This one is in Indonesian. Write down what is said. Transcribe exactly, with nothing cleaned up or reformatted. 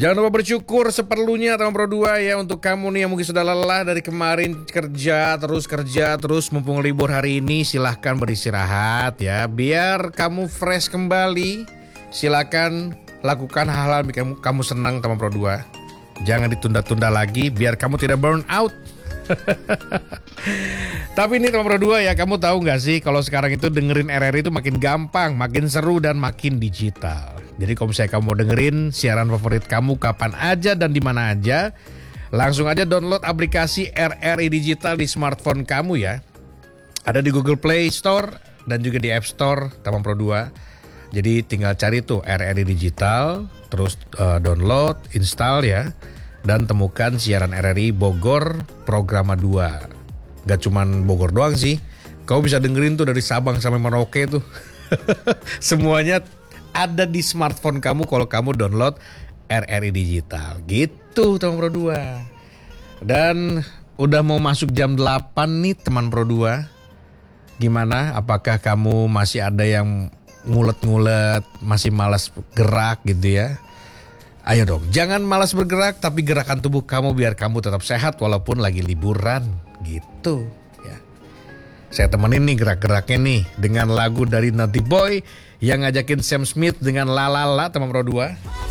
Jangan lupa bersyukur seperlunya teman Pro dua ya. Untuk kamu nih yang mungkin sudah lelah dari kemarin kerja terus kerja terus, mumpung libur hari ini silahkan beristirahat ya. Biar kamu fresh kembali, silahkan lakukan hal-hal yang bikin kamu senang teman Pro dua. Jangan ditunda-tunda lagi biar kamu tidak burn out. Tapi ini teman Pro dua ya, kamu tahu gak sih kalau sekarang itu dengerin R R I itu makin gampang, makin seru dan makin digital. Jadi kalau misalnya kamu mau dengerin siaran favorit kamu kapan aja dan di mana aja, langsung aja download aplikasi R R I Digital di smartphone kamu ya. Ada di Google Play Store dan juga di App Store teman Pro dua. Jadi tinggal cari tuh R R I Digital, terus uh, download, install ya. Dan temukan siaran R R I Bogor Programa dua. Gak cuman Bogor doang sih, kau bisa dengerin tuh dari Sabang sampai Merauke tuh. Semuanya ada di smartphone kamu kalau kamu download R R I Digital. Gitu teman Pro dua. Dan udah mau masuk jam delapan nih teman Pro dua. Gimana? Apakah kamu masih ada yang ngulet-ngulet, masih malas gerak gitu ya? Ayo dong, jangan malas bergerak, tapi gerakan tubuh kamu biar kamu tetap sehat walaupun lagi liburan gitu ya. Saya temenin nih gerak-geraknya nih dengan lagu dari Naughty Boy yang ngajakin Sam Smith dengan La La La teman Pro dua.